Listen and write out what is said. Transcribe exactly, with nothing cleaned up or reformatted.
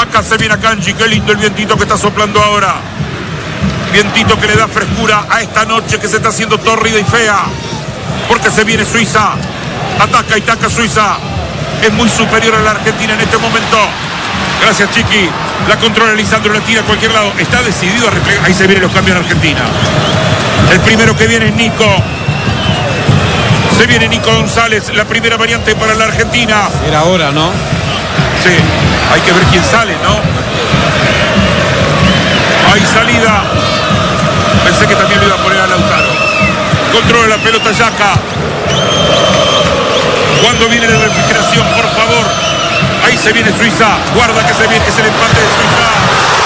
Acá se viene a Kanji, qué lindo el vientito que está soplando ahora. Vientito que le da frescura a esta noche que se está haciendo tórrida y fea. Porque se viene Suiza. Ataca y taca Suiza. Es muy superior a la Argentina en este momento. Gracias, Chiqui. La controla Lisandro, la tira a cualquier lado. Está decidido a replegar. Ahí se vienen los cambios en Argentina. El primero que viene es Nico. Se viene Nico González, la primera variante para la Argentina. Era ahora, ¿no? Sí, hay que ver quién sale, ¿no? Hay salida. Pensé que también lo iba a poner a Lautaro. Controla la pelota Yaka. Cuando viene la refrigeración, por favor. Ahí se viene Suiza. Guarda que se viene, es el empate de Suiza.